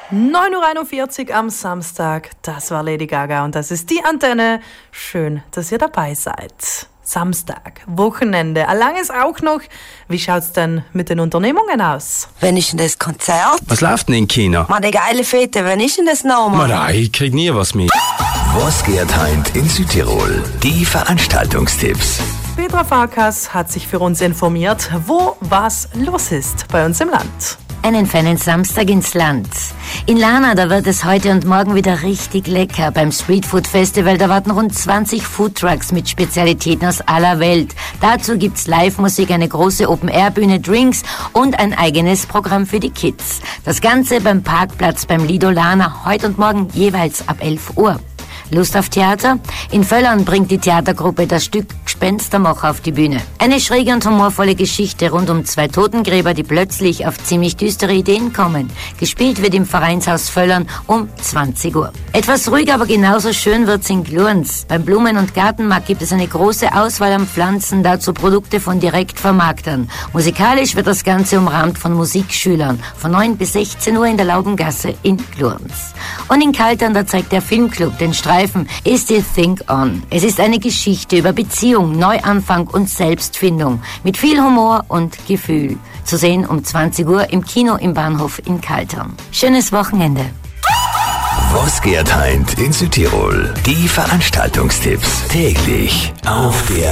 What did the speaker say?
9:41 Uhr am Samstag, das war Lady Gaga und das ist die Antenne. Schön, dass ihr dabei seid. Samstag, Wochenende, langes auch noch. Wie schaut's denn mit den Unternehmungen aus? Wann ist denn das Konzert? Was läuft denn im Kino? Mann, die geile Fete, wann ist denn das nochmal? Nein, ich krieg nie was mit. Was geht heint in Südtirol? Die Veranstaltungstipps. Petra Farkas hat sich für uns informiert, wo was los ist bei uns im Land. Einen feinen Samstag ins Land. In Lana, da wird es heute und morgen wieder richtig lecker. Beim Streetfood Festival, da warten rund 20 Foodtrucks mit Spezialitäten aus aller Welt. Dazu gibt's Live-Musik, eine große Open-Air-Bühne, Drinks und ein eigenes Programm für die Kids. Das Ganze beim Parkplatz beim Lido Lana, heute und morgen jeweils ab 11 Uhr. Lust auf Theater? In Völlern bringt die Theatergruppe das Stück Gespenstermacher auf die Bühne. Eine schräge und humorvolle Geschichte rund um 2 Totengräber, die plötzlich auf ziemlich düstere Ideen kommen. Gespielt wird im Vereinshaus Völlern um 20 Uhr. Etwas ruhiger, aber genauso schön wird's in Glurns. Beim Blumen- und Gartenmarkt gibt es eine große Auswahl an Pflanzen, dazu Produkte von Direktvermarktern. Musikalisch wird das Ganze umrahmt von Musikschülern. Von 9 bis 16 Uhr in der Laubengasse in Glurns. Und in Kaltern, da zeigt der Filmclub den Streifen Is It Think On. Es ist eine Geschichte über Beziehung, Neuanfang und Selbstfindung mit viel Humor und Gefühl. Zu sehen um 20 Uhr im Kino im Bahnhof in Kaltern. Schönes Wochenende. Was geht heint in Südtirol? Die Veranstaltungstipps täglich auf der